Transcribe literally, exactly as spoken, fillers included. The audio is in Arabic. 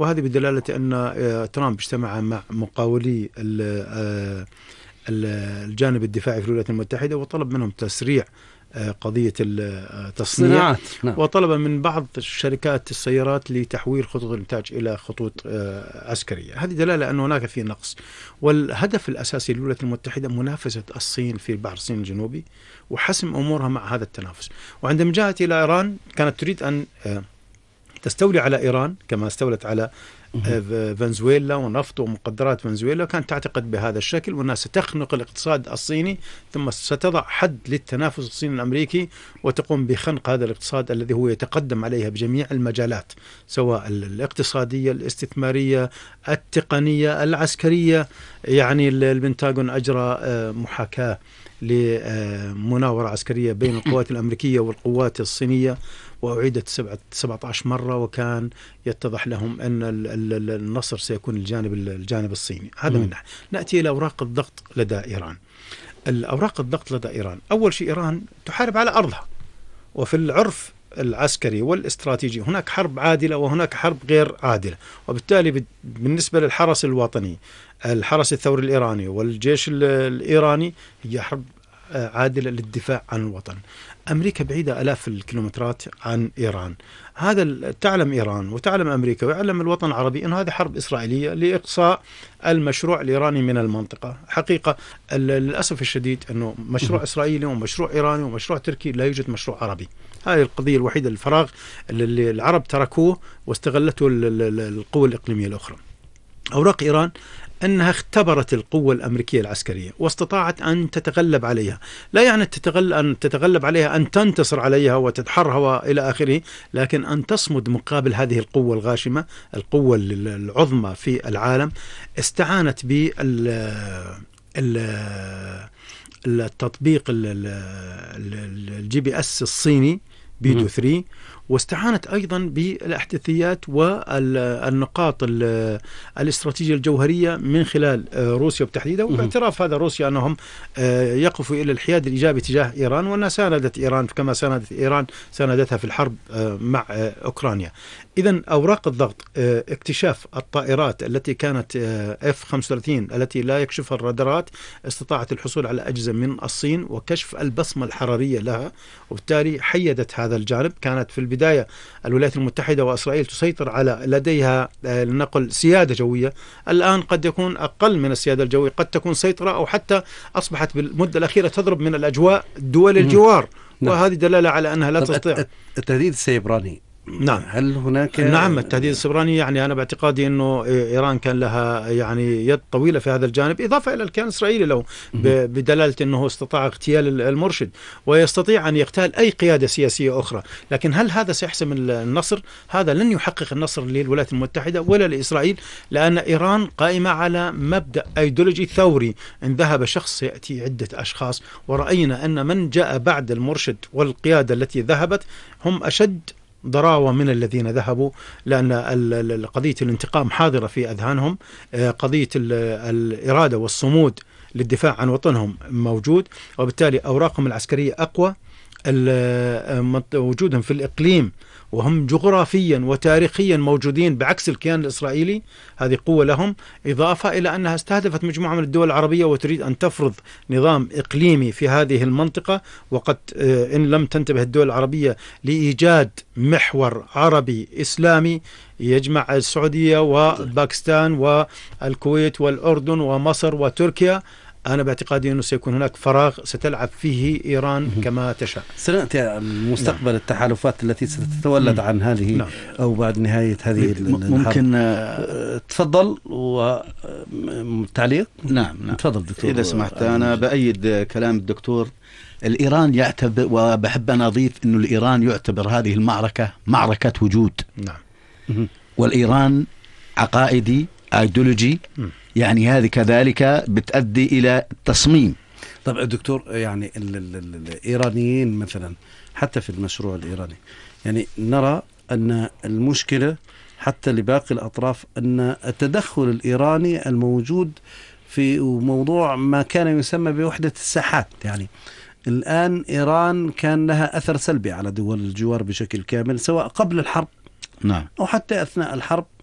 وهذه بدلالة أن ترامب اجتمع مع مقاولي الجانب الدفاعي في الولايات المتحدة وطلب منهم تسريع قضية التصنيع، نعم. وطلب من بعض شركات السيارات لتحويل خطوط الإنتاج إلى خطوط عسكرية. هذه دلالة أن هناك في نقص، والهدف الأساسي للولايات المتحدة منافسة الصين في البحر الصيني الجنوبي وحسم أمورها مع هذا التنافس. وعندما جاءت إلى إيران كانت تريد أن تستولي على إيران كما استولت على فنزويلا ونفط ومقدرات فنزويلا، كانت تعتقد بهذا الشكل وأنها ستخنق الاقتصاد الصيني ثم ستضع حد للتنافس الصيني الأمريكي وتقوم بخنق هذا الاقتصاد الذي هو يتقدم عليها بجميع المجالات سواء الاقتصادية الاستثمارية التقنية العسكرية. يعني البنتاغون أجرى محاكاة لمناورة عسكرية بين القوات الأمريكية والقوات الصينية وأعيدت سبعة عشر مرة، وكان يتضح لهم أن النصر سيكون الجانب الجانب الصيني. هذا من ناحية. نأتي إلى أوراق الضغط لدى إيران. الأوراق الضغط لدى إيران، أول شيء إيران تحارب على أرضها، وفي العرف العسكري والاستراتيجي هناك حرب عادلة وهناك حرب غير عادلة، وبالتالي بالنسبة للحرس الوطني الحرس الثوري الإيراني والجيش الإيراني هي حرب عادلة للدفاع عن الوطن. أمريكا بعيدة آلاف الكيلومترات عن إيران. هذا تعلم إيران وتعلم أمريكا ويعلم الوطن العربي أن هذه حرب إسرائيلية لإقصاء المشروع الإيراني من المنطقة. حقيقة للأسف الشديد أنه مشروع إسرائيلي ومشروع إيراني ومشروع تركي، لا يوجد مشروع عربي. هذه القضية الوحيدة الفراغ اللي العرب تركوه واستغلته القوى الإقليمية الأخرى. أوراق إيران أنها اختبرت القوة الأمريكية العسكرية واستطاعت أن تتغلب عليها. لا يعني تتغلب أن تتغلب عليها أن تنتصر عليها وتدحرها وإلى آخره، لكن أن تصمد مقابل هذه القوة الغاشمة، القوة العظمى في العالم. استعانت بالتطبيق الجي بي اس الصيني بيدو ثلاثة، واستعانت أيضا بالأحداثيات والنقاط الاستراتيجية الجوهرية من خلال روسيا بتحديدا، وباعتراف هذا روسيا أنهم يقفوا إلى الحياد الإيجابي تجاه إيران، وأنها ساندت إيران كما ساندت إيران ساندتها في الحرب مع أوكرانيا. إذن أوراق الضغط اكتشاف الطائرات التي كانت إف خمسة وثلاثين التي لا يكشفها الرادارات، استطاعت الحصول على أجهزة من الصين وكشف البصمة الحرارية لها، وبالتالي حيدت هذا الجانب. كانت في البداية الولايات المتحدة وإسرائيل تسيطر على لديها لنقل سيادة جوية، الآن قد يكون أقل من السيادة الجوية، قد تكون سيطرة أو حتى أصبحت بالمدة الأخيرة تضرب من الأجواء دول الجوار، وهذه دلالة على أنها لا تستطيع. التهديد السيبراني، نعم. هل هناك نعم التهديد السيبراني، يعني أنا باعتقادي أنه إيران كان لها يعني يد طويلة في هذا الجانب، إضافة إلى الكيان الإسرائيلي له بدلالة أنه استطاع اغتيال المرشد ويستطيع أن يغتال أي قيادة سياسية أخرى. لكن هل هذا سيحسم النصر؟ هذا لن يحقق النصر للولايات المتحدة ولا لإسرائيل، لأن إيران قائمة على مبدأ أيديولوجي ثوري. إن ذهب شخص سيأتي عدة أشخاص، ورأينا أن من جاء بعد المرشد والقيادة التي ذهبت هم أشد ضراوة من الذين ذهبوا، لأن قضية الانتقام حاضرة في أذهانهم، قضية الإرادة والصمود للدفاع عن وطنهم موجود، وبالتالي أوراقهم العسكرية أقوى. وجودهم في الإقليم وهم جغرافيا وتاريخيا موجودين بعكس الكيان الإسرائيلي، هذه قوة لهم، إضافة إلى أنها استهدفت مجموعة من الدول العربية وتريد أن تفرض نظام إقليمي في هذه المنطقة. وقد إن لم تنتبه الدول العربية لإيجاد محور عربي إسلامي يجمع السعودية وباكستان والكويت والأردن ومصر وتركيا، أنا باعتقادي أنه سيكون هناك فراغ ستلعب فيه إيران كما تشاء. سنأتي مستقبل نعم. التحالفات التي ستتولد مم. عن هذه نعم. أو بعد نهاية هذه ممكن تفضل وتعليق. نعم نعم تفضل دكتور. إذا سمحت أنا بأيد كلام الدكتور. الإيران يعتبر، وبحب أن أضيف أنه الإيران يعتبر هذه المعركة معركة وجود. نعم. والإيران عقائدي أيديولوجي، يعني هذه كذلك بتؤدي إلى تصميم. طب الدكتور، يعني ال ال ال الإيرانيين مثلا حتى في المشروع الإيراني، يعني نرى أن المشكلة حتى لباقي الأطراف أن التدخل الإيراني الموجود في موضوع ما كان يسمى بوحدة الساحات. يعني الآن إيران كان لها أثر سلبي على دول الجوار بشكل كامل، سواء قبل الحرب نعم. أو حتى أثناء الحرب،